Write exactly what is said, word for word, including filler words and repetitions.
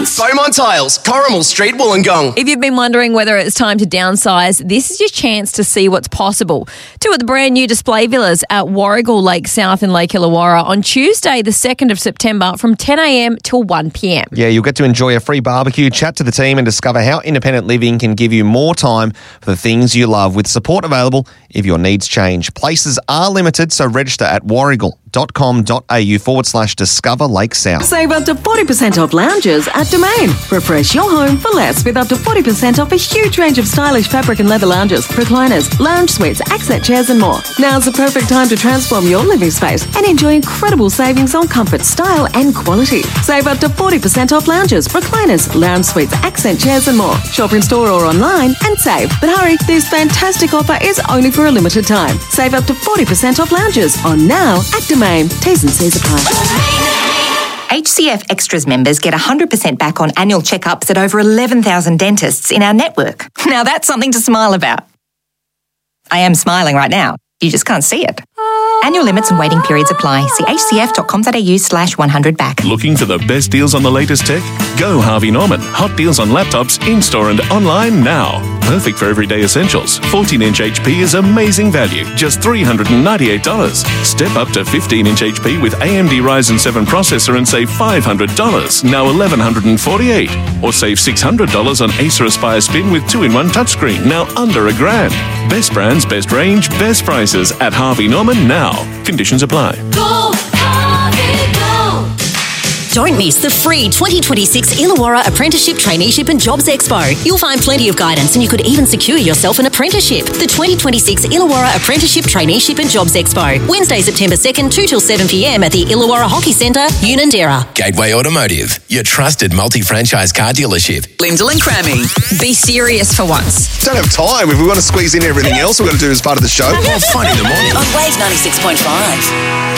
Beaumont Tiles, Corrimal Street, Wollongong. If you've been wondering whether it's time to downsize, this is your chance to see what's possible. Two of the brand new display villas at Warrigal Lake South in Lake Illawarra on Tuesday, the second of September from ten a.m. till one p.m. Yeah, you'll get to enjoy a free barbecue, chat to the team and discover how independent living can give you more time for the things you love, with support available if your needs change. Places are limited, so register at warrigal.com.au forward slash discover Lake South. Save up to forty percent off lounges at Domain. Refresh your home for less with up to forty percent off a huge range of stylish fabric and leather lounges, recliners, lounge suites, accent chairs and more. Now's the perfect time to transform your living space and enjoy incredible savings on comfort, style and quality. Save up to forty percent off lounges, recliners, lounge suites, accent chairs and more. Shop in store or online and save. But hurry, this fantastic offer is only for a limited time. Save up to forty percent off lounges on now at Domain. T's and C's apply. H C F Extras members get one hundred percent back on annual checkups at over eleven thousand dentists in our network. Now that's something to smile about. I am smiling right now. You just can't see it. Annual limits and waiting periods apply. See hcf.com.au slash 100 back. Looking for the best deals on the latest tech? Go Harvey Norman. Hot deals on laptops in-store and online now. Perfect for everyday essentials. fourteen inch H P is amazing value. Just three hundred ninety-eight dollars. Step up to fifteen inch H P with A M D Ryzen seven processor and save five hundred dollars. Now eleven forty-eight dollars. Or save six hundred dollars on Acer Aspire Spin with two in one touchscreen. Now under a grand. Best brands, best range, best prices at Harvey Norman now. Conditions apply. Go, Harvey, go! Don't miss the free twenty twenty-six Illawarra Apprenticeship, Traineeship and Jobs Expo. You'll find plenty of guidance and you could even secure yourself an apprenticeship. The twenty twenty-six Illawarra Apprenticeship, Traineeship and Jobs Expo. Wednesday, September second, two till seven p.m. at the Illawarra Hockey Centre, Unanderra. Gateway Automotive, your trusted multi-franchise car dealership. Lyndall and Crammy. Be serious for once. Don't have time. If we want to squeeze in everything else we've got to do as part of the show. More fun in the morning. On Wave ninety-six point five.